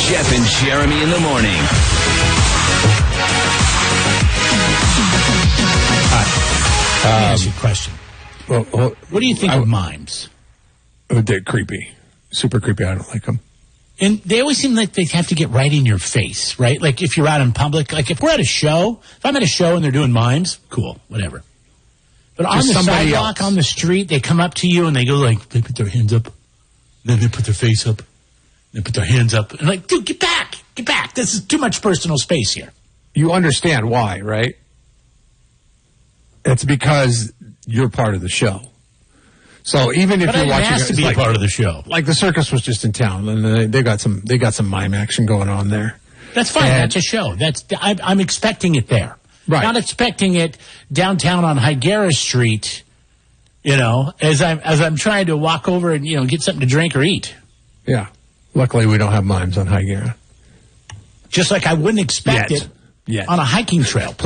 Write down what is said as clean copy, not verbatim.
Jeff and Jeremy in the morning. Let me ask you a question. Well, What do you think of mimes? they're creepy. Super creepy. I don't like them. And they always seem like they have to get right in your face, right? Like if you're out in public, like if we're at a show, if I'm at a show and they're doing mimes, cool, whatever. But on the sidewalk, on the street, they come up to you and they go like, they put their hands up, then they put their face up, they put their hands up. And like, dude, get back. This is too much personal space here. You understand why, right? It's because you're part of the show. So even if you're watching, has to be a part of the show. Like the circus was just in town, and they got some mime action going on there. That's fine. That's a show. I'm expecting it there. Right. Not expecting it downtown on Higuera Street. You know, as I'm trying to walk over and get something to drink or eat. Yeah. Luckily, we don't have mimes on Higuera. Just like I wouldn't expect it Yet. on a hiking trail.